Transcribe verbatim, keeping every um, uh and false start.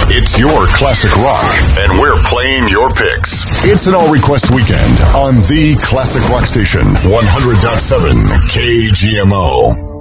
It's your classic rock, and we're playing your picks. It's an all-request weekend on the Classic Rock Station, one hundred point seven K G M O.